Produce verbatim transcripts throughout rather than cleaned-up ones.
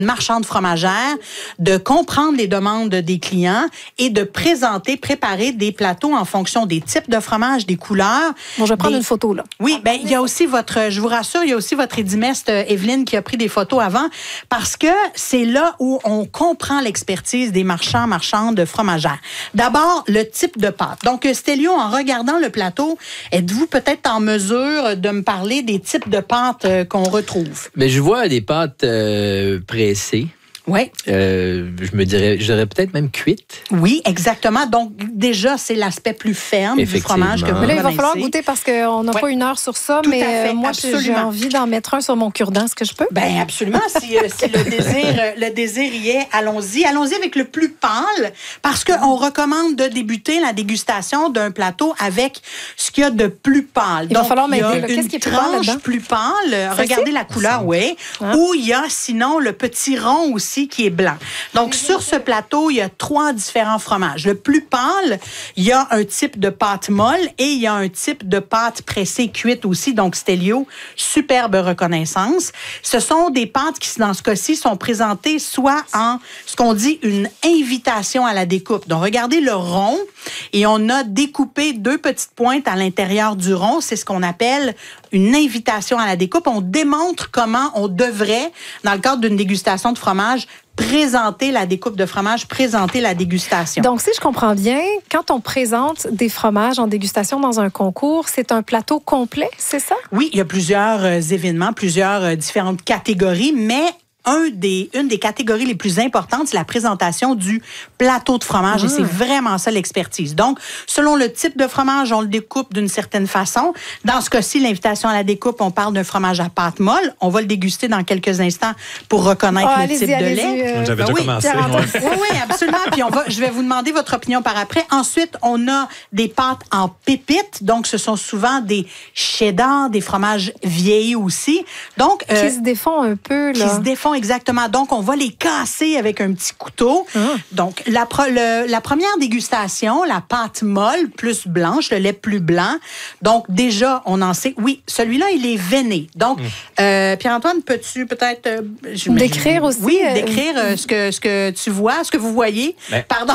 marchande fromagère, de comprendre les demandes des clients et de présenter, préparer des plateaux en fonction des types de fromage, des couleurs. Bon, je vais prendre des... une photo, là. Oui, ben il y a aussi votre, je vous rassure, il y a aussi votre édimeste Evelyne qui a pris des photos avant parce que c'est là où on comprend l'expertise des marchands, marchandes fromagères. D'abord, le type de pâte. Donc, Stélio, en regardant le plateau, êtes-vous peut-être en mesure de me parler des types de pâtes qu'on retrouve? Mais je vois des pâtes euh, pressées. Oui. Euh, je me dirais, je dirais peut-être même cuite. Oui, exactement. Donc, déjà, c'est l'aspect plus ferme du fromage que vous mais là, il va connaissez. falloir goûter parce qu'on n'a ouais. pas une heure sur ça, Tout mais à fait, moi, absolument. j'ai envie d'en mettre un sur mon cure-dent. Est-ce que je peux? Bien, absolument. Si, euh, si le désir euh, le désir y est, allons-y. Allons-y avec le plus pâle parce qu'on recommande de débuter la dégustation d'un plateau avec ce qu'il y a de plus pâle. Il Donc, va falloir il y a m'aider. Qu'est-ce qui est plus pâle tranche là-dedans? plus pâle. Ça, regardez c'est? la couleur, oui. Ah. Ou il y a sinon le petit rond aussi qui est blanc. Donc, sur ce plateau, il y a trois différents fromages. Le plus pâle, il y a un type de pâte molle et il y a un type de pâte pressée cuite aussi. Donc, Stélio, superbe reconnaissance. Ce sont des pâtes qui, dans ce cas-ci, sont présentées soit en ce qu'on dit une invitation à la découpe. Donc, regardez le rond et on a découpé deux petites pointes à l'intérieur du rond. C'est ce qu'on appelle une invitation à la découpe. On démontre comment on devrait, dans le cadre d'une dégustation de fromage, présenter la découpe de fromage, présenter la dégustation. Donc, si je comprends bien, quand on présente des fromages en dégustation dans un concours, c'est un plateau complet, c'est ça? Oui, il y a plusieurs euh, événements, plusieurs euh, différentes catégories, mais Un des, une des catégories les plus importantes, c'est la présentation du plateau de fromage. Mmh. Et c'est vraiment ça l'expertise. Donc, selon le type de fromage, on le découpe d'une certaine façon. Dans ce cas-ci, l'invitation à la découpe, on parle d'un fromage à pâte molle. On va le déguster dans quelques instants pour reconnaître oh, le type de lait. Euh, J'avais ben déjà oui, commencé. Oui, oui, absolument. Puis on va, je vais vous demander votre opinion par après. Ensuite, on a des pâtes en pépites. Donc, ce sont souvent des cheddar, des fromages vieillis aussi. Donc, qui euh, se défont un peu, là. Qui se défont exactement. Donc, on va les casser avec un petit couteau. Ah. Donc, la, pro, le, la première dégustation, la pâte molle plus blanche, le lait plus blanc. Donc, déjà, on en sait. Oui, celui-là, il est veiné. Donc, mm. euh, Pierre-Antoine, peux-tu peut-être... Euh, décrire aussi? Oui, euh... décrire euh, ce, que, ce que tu vois, ce que vous voyez. Mais, Pardon.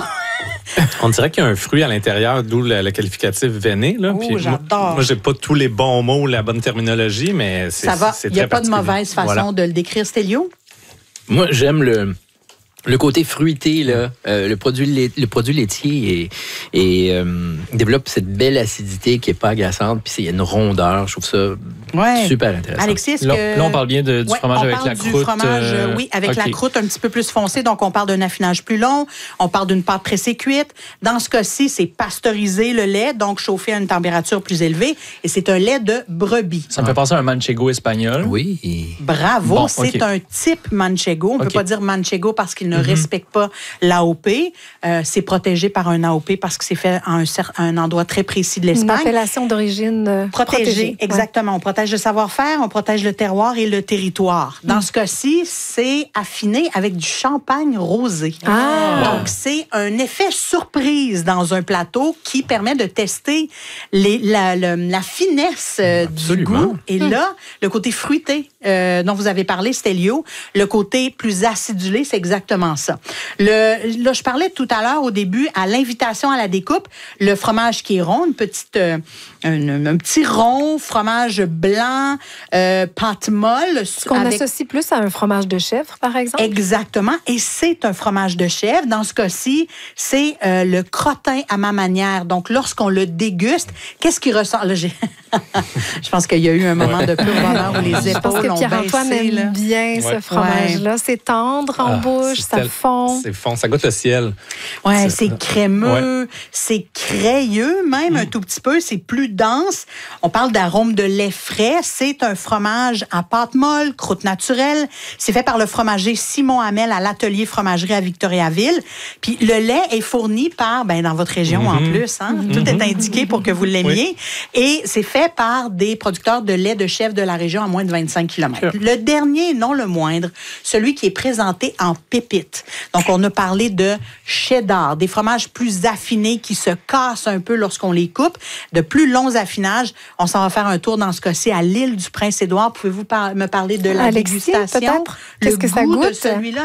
On dirait qu'il y a un fruit à l'intérieur, d'où le, le qualificatif veiné. Là. Oh, Puis j'adore. Moi, moi j'ai pas tous les bons mots, la bonne terminologie, mais c'est, ça va. c'est Il n'y a très pas de mauvaise façon voilà. de le décrire, Stélio. Moi, j'aime le, le côté fruité, là. Euh, le, produit lait, le produit laitier et, et, euh, développe cette belle acidité qui n'est pas agaçante, puis il y a une rondeur. Je trouve ça ouais. super intéressant. Alexis, est-ce là, que... là, on parle bien de, du ouais, fromage avec la du croûte. Fromage, euh... oui, avec okay. la croûte un petit peu plus foncée. Donc, on parle d'un affinage plus long. On parle d'une pâte pressée cuite. Dans ce cas-ci, c'est pasteuriser le lait, donc chauffé à une température plus élevée. Et c'est un lait de brebis. Ça me fait penser à un manchego espagnol. Oui. Et... Bravo. Bon, c'est okay. un type manchego. On ne okay. peut pas dire manchego parce qu'il ne mm-hmm. respecte pas l'A O P. Euh, c'est protégé par un A O P parce que c'est fait à un, un endroit très précis de l'Espagne. Une appellation d'origine euh, protégée. protégée. Exactement. Ouais. On protège le savoir-faire, on protège le terroir et le territoire. Dans mm. ce cas-ci, c'est affiné avec du champagne rosé. Ah. Donc, c'est un effet surprise dans un plateau qui permet de tester les, la, la, la finesse euh, du goût. Et mm. là, le côté fruité euh, dont vous avez parlé, Stélio, le côté plus acidulé, c'est exactement ça. Le, là, je parlais tout à l'heure, au début, à l'invitation à la découpe, le fromage qui est rond, une petite, euh, un, un petit rond, fromage blanc, euh, pâte molle. Ce qu'on avec... associe plus à un fromage de chèvre, par exemple? Exactement. Et c'est un fromage de chèvre. Dans ce cas-ci, c'est euh, le crottin à ma manière. Donc, lorsqu'on le déguste, qu'est-ce qui ressort? Là, j'ai... je pense qu'il y a eu un moment de pur bonheur où les épaules je pense que ont Pierre-Antoine baissé, aime là. bien ce ouais. fromage-là. Ouais. C'est tendre en ah, bouche, ça tel... fond. C'est fond, ça goûte le ciel. Oui, c'est, c'est crémeux, ouais. c'est crayeux même mm. un tout petit peu, c'est plus dense. On parle d'arôme de lait frais. C'est un fromage à pâte molle, croûte naturelle. C'est fait par le fromager Simon Hamel à l'atelier fromagerie à Victoriaville. Puis le lait est fourni par, ben dans votre région mm-hmm. en plus, hein? Mm-hmm. Tout est indiqué pour que vous l'aimiez. Oui. Et c'est fait par des producteurs de lait de chèvre de la région à moins de vingt-cinq kilomètres. Sure. Le dernier, non le moindre, celui qui est présenté en pépite. pépites. Donc, on a parlé de cheddar, des fromages plus affinés qui se cassent un peu lorsqu'on les coupe, de plus longs affinages. On s'en va faire un tour dans ce cas-ci à l'île du Prince-Édouard. Pouvez-vous par- me parler de la Alexis, dégustation? peut-être? Le Qu'est-ce que ça goût de goûte? celui-là?